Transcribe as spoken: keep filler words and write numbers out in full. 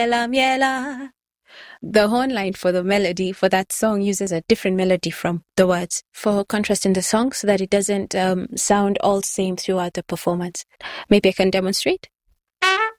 miela, miela. The horn line for the melody for that song uses a different melody from the words for contrast in the song so that it doesn't um, sound all same throughout the performance. Maybe I can demonstrate.